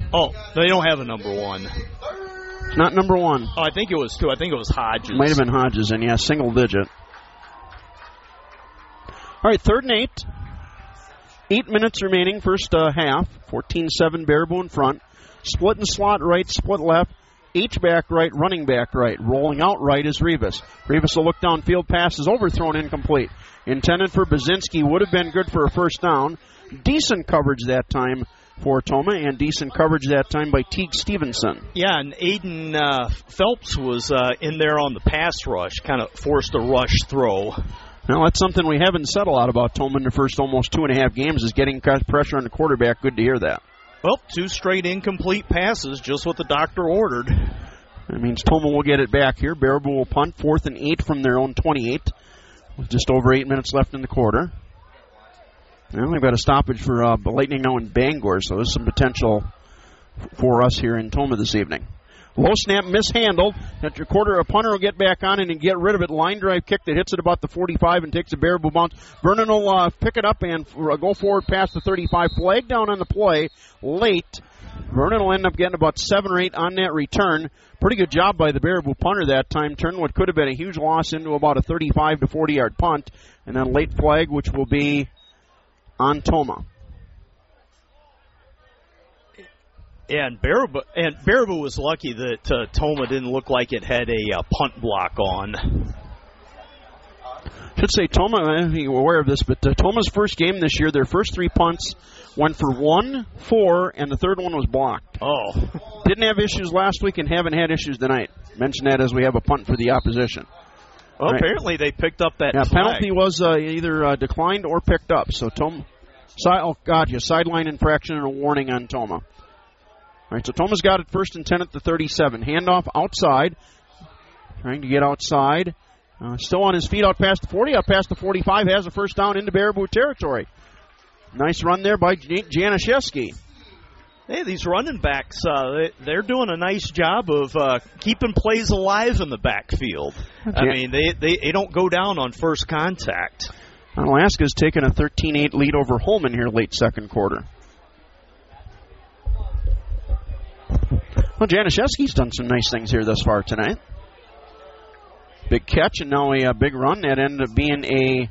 Oh, they don't have a number 1. It's not number 1. Oh, I think it was 2. I think it was Hodges. Might have been Hodges, and single digit. All right, 3rd and 8. 8 minutes remaining, first half. 14-7, Baraboo in front. Split and slot right, split left. H-back right, running back right. Rolling out right is Rivas. Rivas will look downfield, pass is overthrown, incomplete. Intended for Baczynski, would have been good for a first down. Decent coverage that time for Toma, and decent coverage that time by Teague Stevenson. Yeah, and Aiden Phelps was in there on the pass rush, kind of forced a rush throw. Now, that's something we haven't said a lot about Toma in the first almost 2.5 games, is getting pressure on the quarterback. Good to hear that. Well, 2 straight incomplete passes, just what the doctor ordered. That means Toma will get it back here. Baraboo will punt, 4th and 8 from their own 28, with just over 8 minutes left in the quarter. Well, they've got a stoppage for Lightning now in Bangor, so there's some potential for us here in Toma this evening. Low snap mishandled. At your quarter, a punter will get back on it and get rid of it. Line drive kick that hits it about the 45 and takes a Baraboo bounce. Vernon will pick it up and go forward past the 35. Flag down on the play late. Vernon will end up getting about 7 or 8 on that return. Pretty good job by the Baraboo punter that time. Turned what could have been a huge loss into about a 35 to 40-yard punt. And then late flag, which will be on Toma. And Baraboo was lucky that Toma didn't look like it had a punt block on. Should say Toma, you're aware of this, but Toma's first game this year, their first 3 punts went for 1, 4, and the third one was blocked. Oh. Didn't have issues last week and haven't had issues tonight. Mention that as we have a punt for the opposition. Well, right. Apparently they picked up that flag. Penalty was either declined or picked up. So Toma, sideline infraction and a warning on Toma. All right, so Toma's got it 1st and 10 at the 37. Handoff outside. Trying to get outside. Still on his feet out past the 40, out past the 45. Has a first down into Baraboo territory. Nice run there by Januszewski. Hey, these running backs, they're doing a nice job of keeping plays alive in the backfield. I mean, they don't go down on first contact. Alaska's taken a 13-8 lead over Holman here late second quarter. Well, Januszewski's done some nice things here thus far tonight. Big catch and now a big run. That ended up being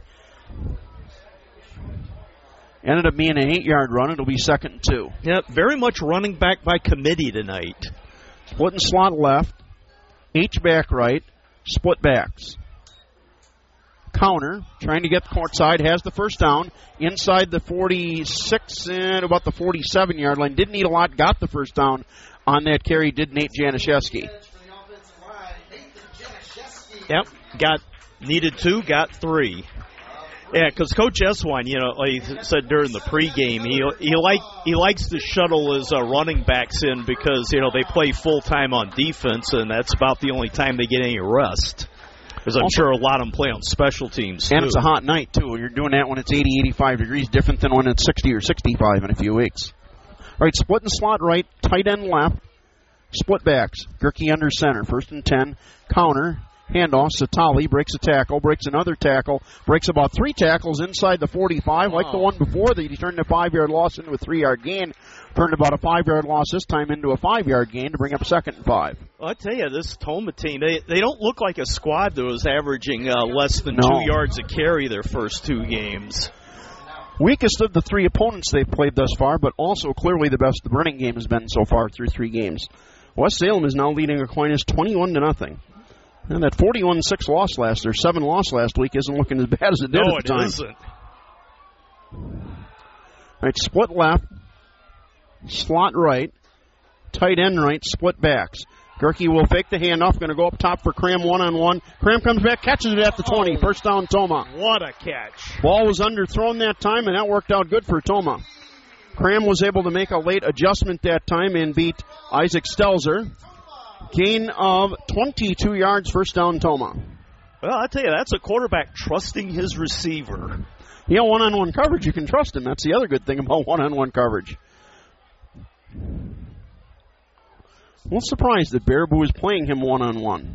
an 8-yard run. It'll be 2nd and 2. Yeah, very much running back by committee tonight. Split and slot left. H-back right. Split backs. Counter, trying to get the court side, has the first down. Inside the 46 and about the 47-yard line. Didn't need a lot, got the first down on that carry, did Nate Januszewski. Yep, needed 2, got 3. Yeah, because Coach Eswine, like he said during the pregame, he likes to shuttle his running backs in because, they play full-time on defense, and that's about the only time they get any rest. Because I'm sure a lot of them play on special teams, too. And it's a hot night, too. You're doing that when it's 80, 85 degrees, different than when it's 60 or 65 in a few weeks. All right, split and slot right, tight end left, split backs. Gerke under center, 1st and 10, counter. Handoff, Satali breaks a tackle, breaks another tackle, breaks about 3 tackles inside the 45, like the one before that he turned a 5-yard loss into a 3-yard gain. Turned about a 5-yard loss this time into a 5-yard gain to bring up 2nd and 5. Well, I tell you, this Toma team, they don't look like a squad that was averaging less than 2 yards a carry their first 2 games. Weakest of the 3 opponents they've played thus far, but also clearly the best the running game has been so far through 3 games. West Salem is now leading Aquinas 21-0. And that 41-6 loss last, or 7 loss last week isn't looking as bad as it did at the time. No, it isn't. All right, split left, slot right, tight end right, split backs. Gerke will fake the handoff, going to go up top for Cram one-on-one. Cram comes back, catches it at the 20. First down, Toma. What a catch. Ball was underthrown that time, and that worked out good for Toma. Cram was able to make a late adjustment that time and beat Isaac Stelzer. Gain of 22 yards, first down, Toma. Well, I tell you, that's a quarterback trusting his receiver. One-on-one coverage, you can trust him. That's the other good thing about one-on-one coverage. A little surprised that Baraboo is playing him one-on-one.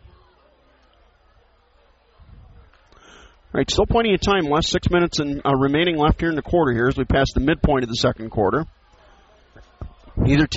All right, still plenty of time left. 6 minutes and remaining left here in the quarter here as we pass the midpoint of the second quarter. Neither team